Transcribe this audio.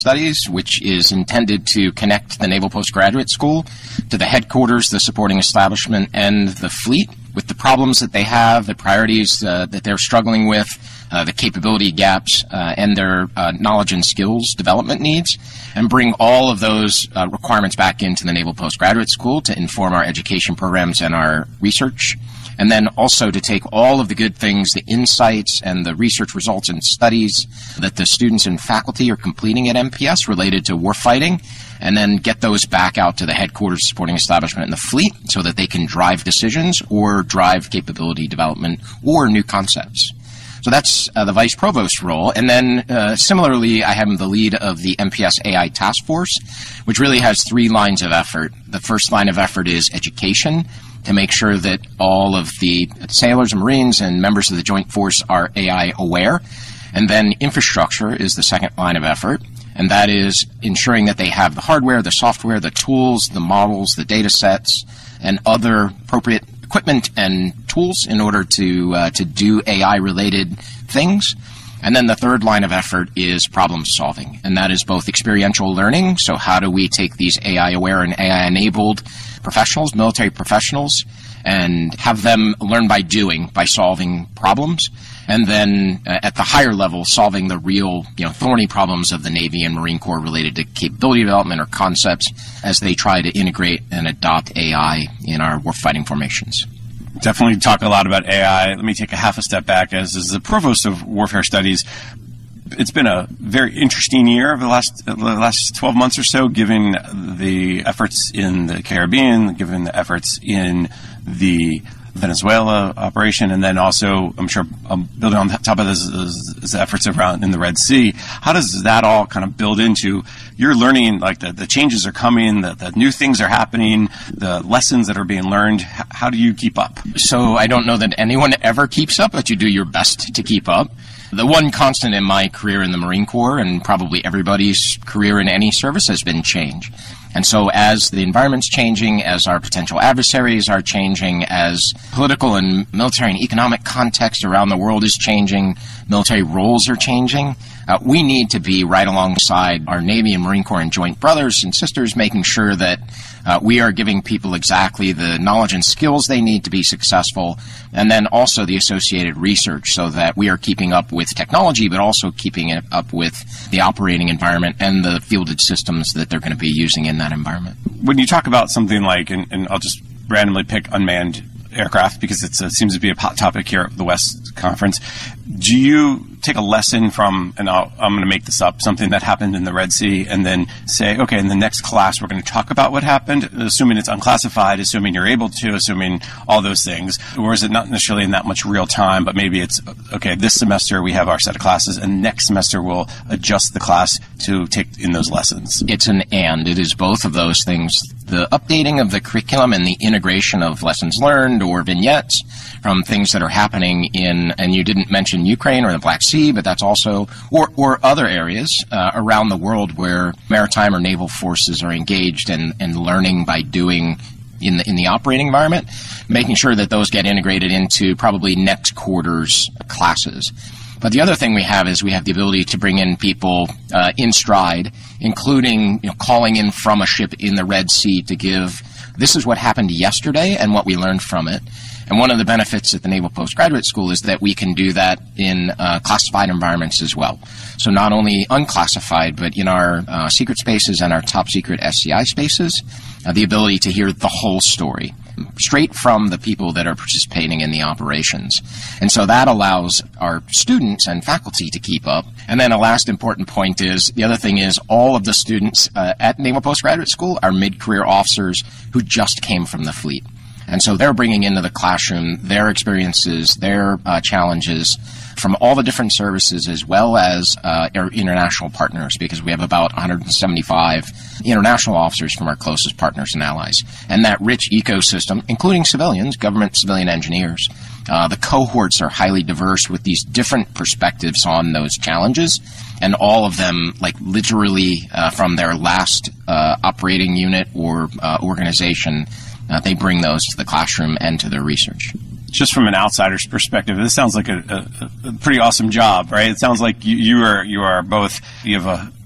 Studies, which is intended to connect the Naval Postgraduate School to the headquarters, the supporting establishment, and the fleet with the problems that they have, the priorities that they're struggling with, the capability gaps, and their knowledge and skills development needs, and bring all of those requirements back into the Naval Postgraduate School to inform our education programs and our research. And then also to take all of the good things, the insights and the research results and studies that the students and faculty are completing at MPS related to warfighting, and then get those back out to the headquarters, supporting establishment, and the fleet so that they can drive decisions or drive capability development or new concepts. So that's the Vice Provost role. And then similarly, I am the lead of the MPS AI Task Force, which really has 3 lines of effort. The first line of effort is education, to make sure that all of the sailors and Marines and members of the Joint Force are AI aware. And then infrastructure is the second line of effort, and that is ensuring that they have the hardware, the software, the tools, the models, the data sets, and other appropriate equipment and tools in order to do AI-related things. And then the third line of effort is problem solving, and that is both experiential learning, so how do we take these AI-aware and AI-enabled professionals, military professionals, and have them learn by doing, by solving problems, and then at the higher level, solving the real, thorny problems of the Navy and Marine Corps related to capability development or concepts as they try to integrate and adopt AI in our warfighting formations. Definitely talk a lot about AI. Let me take a half a step back. As the Provost of Warfare Studies, it's been a very interesting year over the last 12 months or so, given the efforts in the Caribbean, given the efforts in the Venezuela operation, and then also, I'm sure, building on top of this is the efforts around in the Red Sea. How does that all kind of build into your learning, like the changes are coming, the new things are happening, the lessons that are being learned? How do you keep up? So I don't know that anyone ever keeps up, but you do your best to keep up. The one constant in my career in the Marine Corps, and probably everybody's career in any service, has been change. And so as the environment's changing, as our potential adversaries are changing, as political and military and economic context around the world is changing, military roles are changing, we need to be right alongside our Navy and Marine Corps and joint brothers and sisters, making sure that we are giving people exactly the knowledge and skills they need to be successful, and then also the associated research so that we are keeping up with technology, but also keeping it up with the operating environment and the fielded systems that they're going to be using in that environment. When you talk about something like, and I'll just randomly pick unmanned aircraft because it seems to be a hot topic here at the West Conference, do you take a lesson from, and I'm going to make this up, something that happened in the Red Sea, and then say, okay, in the next class we're going to talk about what happened, assuming it's unclassified, assuming you're able to, assuming all those things? Or is it not necessarily in that much real time, but maybe it's, okay, this semester we have our set of classes, and next semester we'll adjust the class to take in those lessons? It's an and. It is both of those things. The updating of the curriculum and the integration of lessons learned or vignettes from things that are happening in, and you didn't mention Ukraine or the Black Sea, but that's also, or other areas around the world where maritime or naval forces are engaged and learning by doing in the operating environment, making sure that those get integrated into probably next quarter's classes. But the other thing we have is we have the ability to bring in people in stride, including calling in from a ship in the Red Sea to give, this is what happened yesterday and what we learned from it. And one of the benefits at the Naval Postgraduate School is that we can do that in classified environments as well. So not only unclassified, but in our secret spaces and our top secret SCI spaces, the ability to hear the whole story straight from the people that are participating in the operations. And so that allows our students and faculty to keep up. And then a last important point is, the other thing is all of the students at Naval Postgraduate School are mid-career officers who just came from the fleet. And so they're bringing into the classroom their experiences, their challenges from all the different services, as well as our international partners, because we have about 175 international officers from our closest partners and allies. And that rich ecosystem, including civilians, government civilian engineers, the cohorts are highly diverse with these different perspectives on those challenges, and all of them, like literally from their last operating unit or organization, they bring those to the classroom and to their research. Just from an outsider's perspective, this sounds like a pretty awesome job, right? It sounds like you are both, you have